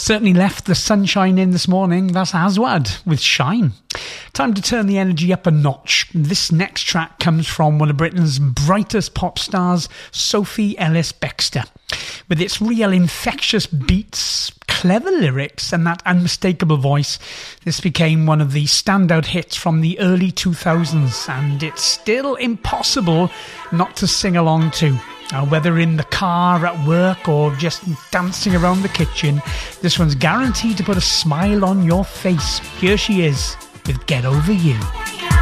Certainly left the sunshine in this morning. That's Aswad with Shine. Time to turn the energy up a notch. This next track comes from one of Britain's brightest pop stars, Sophie Ellis-Bextor. With its real infectious beats, clever lyrics and that unmistakable voice, this became one of the standout hits from the early 2000s, and it's still impossible not to sing along to. Whether in the car, at work, or just dancing around the kitchen, this one's guaranteed to put a smile on your face. Here she is with Get Over You.